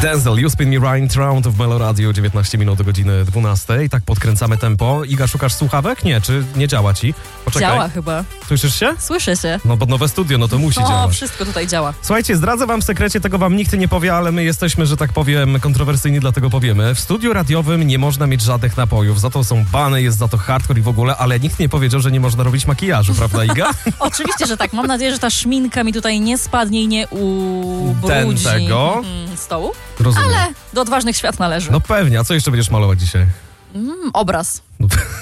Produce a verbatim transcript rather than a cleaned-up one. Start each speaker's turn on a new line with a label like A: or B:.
A: Denzel, You Spin Me Right Round w Melo Radio, dziewiętnaście minut do godziny dwunastej. I tak podkręcamy tempo. Iga, szukasz słuchawek? Nie, czy nie działa ci? Poczekaj.
B: Działa chyba.
A: Słyszysz się?
B: Słyszę się.
A: No bo nowe studio, no to musi
B: O,
A: działać.
B: wszystko tutaj działa.
A: Słuchajcie, zdradzę wam w sekrecie, tego wam nikt nie powie, ale my jesteśmy, że tak powiem, kontrowersyjni, dlatego powiemy. W studiu radiowym nie można mieć żadnych napojów, za to są bany, jest za to hardcore i w ogóle, ale nikt nie powiedział, że nie można robić makijażu, prawda, Iga?
B: Oczywiście, że tak. Mam nadzieję, że ta szminka mi tutaj nie spadnie i nie ubrudzi
A: tego.
B: mm, stołu.
A: Rozumiem.
B: Ale do odważnych świat należy.
A: No pewnie, a co jeszcze będziesz malować dzisiaj?
B: Mm, obraz.
A: No,